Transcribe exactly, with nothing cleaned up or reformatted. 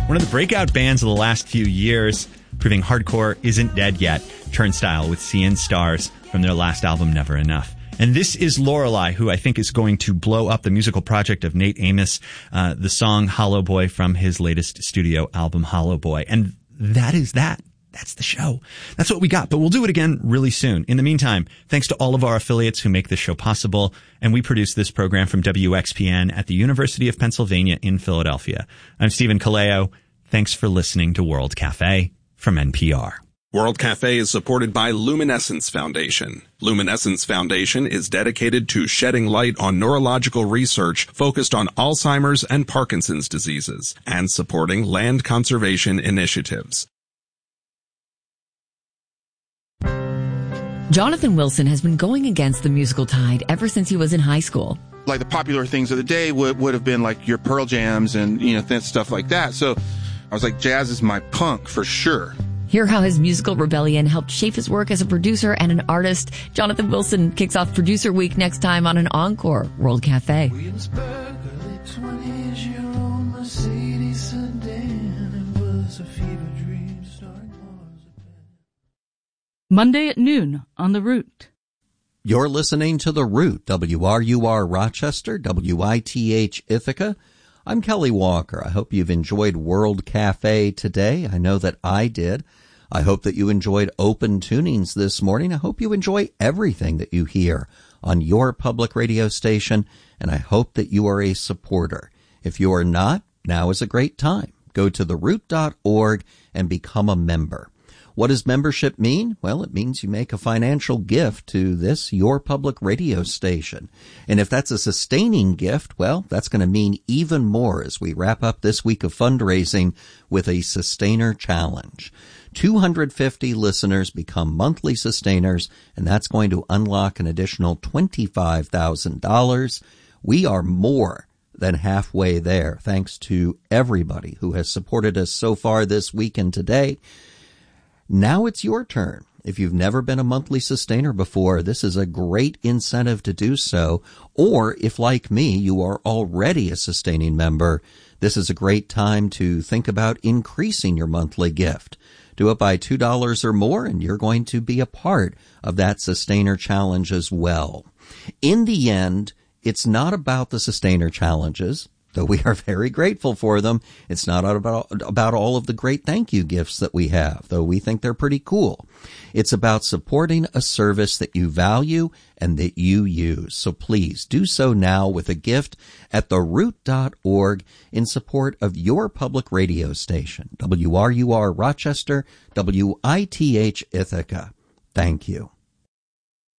one of the breakout bands of the last few years, proving hardcore isn't dead yet. Turnstile with Seeing Stars from their last album, Never Enough. And this is Lorelei, who I think is going to blow up the musical project of Nate Amos, uh, the song Hollow Boy from his latest studio album, Hollow Boy. And that is that. That's the show. That's what we got. But we'll do it again really soon. In the meantime, thanks to all of our affiliates who make this show possible. And we produce this program from W X P N at the University of Pennsylvania in Philadelphia. I'm Stephen Kaleo. Thanks for listening to World Cafe from N P R. World Cafe is supported by Luminescence Foundation. Luminescence Foundation is dedicated to shedding light on neurological research focused on Alzheimer's and Parkinson's diseases and supporting land conservation initiatives. Jonathan Wilson has been going against the musical tide ever since he was in high school. Like the popular things of the day would, would have been like your Pearl Jams and, you know, th- stuff like that. So I was like, jazz is my punk for sure. Hear how his musical rebellion helped shape his work as a producer and an artist. Jonathan Wilson kicks off Producer Week next time on an Encore World Cafe. Williamsburg, early twenties, your old Mercedes sedan. It was a fever dream starring Monday at noon on The Root. You're listening to The Root, W R U R Rochester, W I T H Ithaca. I'm Kelly Walker. I hope you've enjoyed World Cafe today. I know that I did. I hope that you enjoyed Open Tunings this morning. I hope you enjoy everything that you hear on your public radio station, and I hope that you are a supporter. If you are not, now is a great time. Go to the root dot org and become a member. What does membership mean? Well, it means you make a financial gift to this, your public radio station. And if that's a sustaining gift, well, that's going to mean even more as we wrap up this week of fundraising with a Sustainer Challenge. two hundred fifty listeners become monthly sustainers, and that's going to unlock an additional twenty-five thousand dollars. We are more than halfway there, thanks to everybody who has supported us so far this week and today. Now it's your turn. If you've never been a monthly sustainer before, this is a great incentive to do so. Or if, like me, you are already a sustaining member, this is a great time to think about increasing your monthly gift. Do it by two dollars or more, and you're going to be a part of that Sustainer Challenge as well. In the end, it's not about the Sustainer Challenges, though we are very grateful for them. It's not about, about all of the great thank you gifts that we have, though we think they're pretty cool. It's about supporting a service that you value and that you use. So please do so now with a gift at the root dot org in support of your public radio station, W R U R Rochester, W I T H Ithaca. Thank you.